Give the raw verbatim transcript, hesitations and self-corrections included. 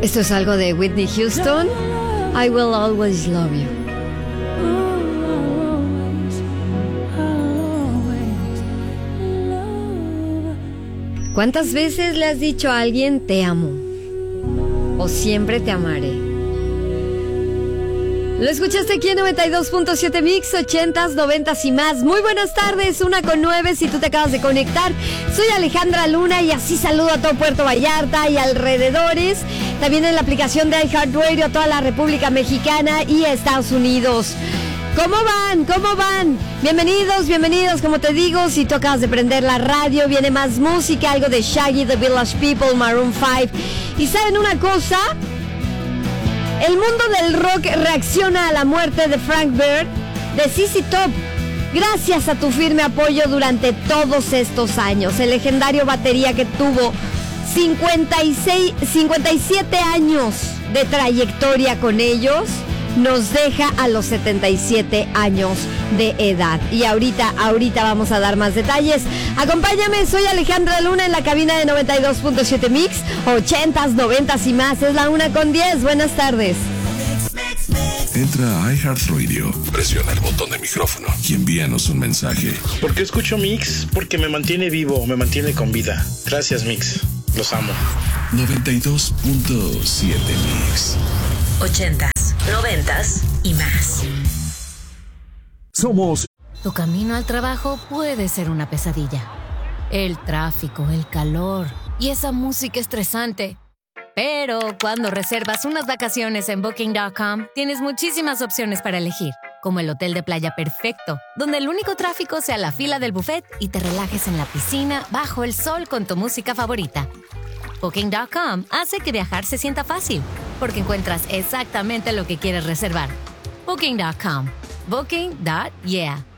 Esto es algo de Whitney Houston. I will always love you. ¿Cuántas veces le has dicho a alguien te amo? O siempre te amaré. Lo escuchaste aquí en noventa y dos punto siete Mix, ochentas, noventas y más. Muy buenas tardes, una con nueve si tú te acabas de conectar. Soy Alejandra Luna y así saludo a todo Puerto Vallarta y alrededores. También en la aplicación de iHeartRadio a toda la República Mexicana y Estados Unidos. ¿Cómo van? ¿Cómo van? Bienvenidos, bienvenidos, como te digo, si tú acabas de prender la radio, viene más música, algo de Shaggy, The Village People, Maroon cinco. ¿Y saben una cosa? El mundo del rock reacciona a la muerte de Frank Beard, de Z Z Top. Gracias a tu firme apoyo durante todos estos años. El legendario batería que tuvo cincuenta y seis, cincuenta y siete años de trayectoria con ellos, nos deja a los setenta y siete años de edad. Y ahorita, ahorita vamos a dar más detalles. Acompáñame, soy Alejandra Luna en la cabina de noventa y dos punto siete Mix, ochentas, noventas y más. Es la una con diez. Buenas tardes. Entra a iHeartRadio, presiona el botón de micrófono y envíanos un mensaje. ¿Por qué escucho Mix? Porque me mantiene vivo, me mantiene con vida. Gracias, Mix. Los amo. noventa y dos punto siete Mix. Ochentas, noventas y más. Somos... Tu camino al trabajo puede ser una pesadilla. El tráfico, el calor y esa música estresante. Pero cuando reservas unas vacaciones en Booking punto com, tienes muchísimas opciones para elegir, como el hotel de playa perfecto, donde el único tráfico sea la fila del buffet y te relajes en la piscina bajo el sol con tu música favorita. Booking punto com hace que viajar se sienta fácil, porque encuentras exactamente lo que quieres reservar. Booking punto com. Booking. Yeah.